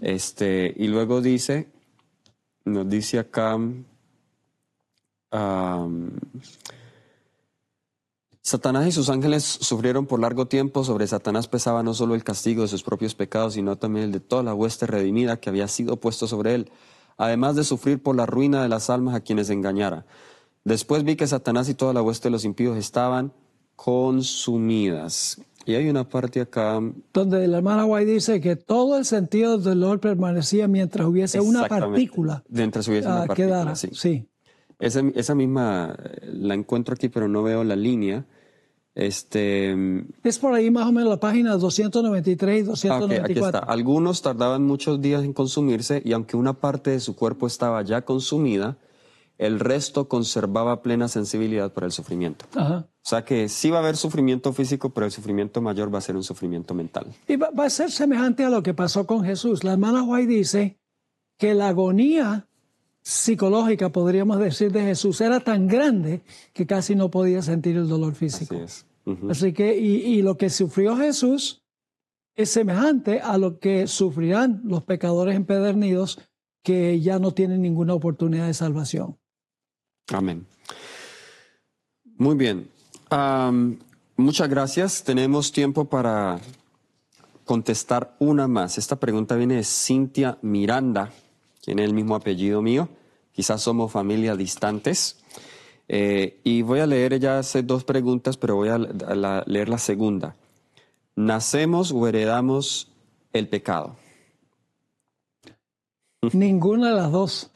Y luego nos dice acá, Satanás y sus ángeles sufrieron por largo tiempo. Sobre Satanás pesaba no solo el castigo de sus propios pecados, sino también el de toda la hueste redimida que había sido puesto sobre él, además de sufrir por la ruina de las almas a quienes engañara. Después vi que Satanás y toda la hueste de los impíos estaban consumidas. Y hay una parte acá donde la hermana White dice que todo el sentido del dolor permanecía mientras hubiese una partícula. Mientras hubiese una partícula, quedara, sí. Esa misma la encuentro aquí, pero no veo la línea. Es por ahí más o menos la página 293 y 294. Aquí está. Algunos tardaban muchos días en consumirse, y aunque una parte de su cuerpo estaba ya consumida, el resto conservaba plena sensibilidad para el sufrimiento. Ajá. O sea que sí va a haber sufrimiento físico, pero el sufrimiento mayor va a ser un sufrimiento mental. Y va a ser semejante a lo que pasó con Jesús. La hermana White dice que la agonía psicológica, podríamos decir, de Jesús era tan grande que casi no podía sentir el dolor físico. Así es. Así que, y lo que sufrió Jesús es semejante a lo que sufrirán los pecadores empedernidos que ya no tienen ninguna oportunidad de salvación. Amén. Muy bien. Muchas gracias. Tenemos tiempo para contestar una más. Esta pregunta viene de Cintia Miranda. Tiene el mismo apellido mío. Quizás somos familias distantes. Y voy a leer, ella hace dos preguntas, pero voy a leer la segunda. ¿Nacemos o heredamos el pecado? Ninguna de las dos.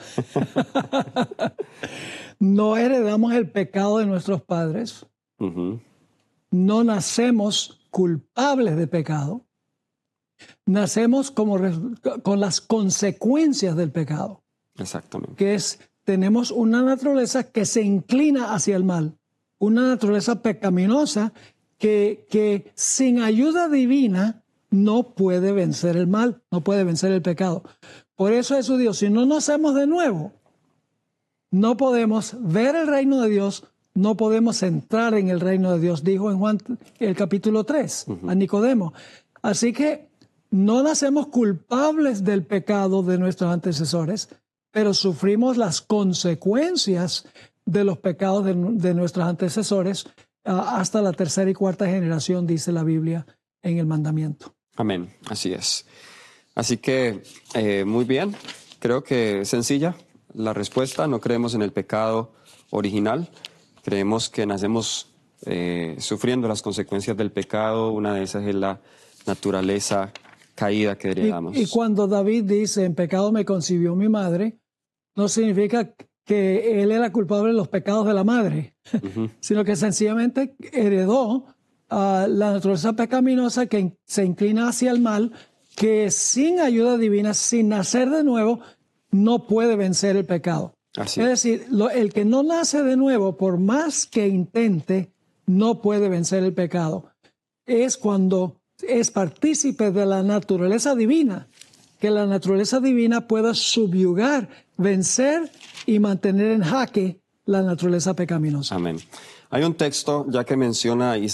No heredamos el pecado de nuestros padres. No nacemos culpables de pecado. Nacemos con las consecuencias del pecado. Exactamente. Que tenemos una naturaleza que se inclina hacia el mal. Una naturaleza pecaminosa que sin ayuda divina no puede vencer el mal, no puede vencer el pecado. Por eso Jesús dijo, si no nacemos de nuevo, no podemos ver el reino de Dios, no podemos entrar en el reino de Dios, dijo en Juan el capítulo 3 a Nicodemo. Así que no nacemos culpables del pecado de nuestros antecesores, pero sufrimos las consecuencias de los pecados de nuestros antecesores hasta la tercera y cuarta generación, dice la Biblia en el mandamiento. Amén, así es. Así que, muy bien, creo que es sencilla la respuesta. No creemos en el pecado original, creemos que nacemos sufriendo las consecuencias del pecado. Una de esas es la naturaleza caída que heredamos. Y cuando David dice, en pecado me concibió mi madre, no significa que él era culpable de los pecados de la madre, sino que sencillamente heredó la naturaleza pecaminosa que se inclina hacia el mal, que sin ayuda divina, sin nacer de nuevo, no puede vencer el pecado. Así. Es decir, el que no nace de nuevo, por más que intente, no puede vencer el pecado. Es cuando es partícipe de la naturaleza divina, que la naturaleza divina pueda subyugar, vencer y mantener en jaque la naturaleza pecaminosa. Amén. Hay un texto, ya que menciona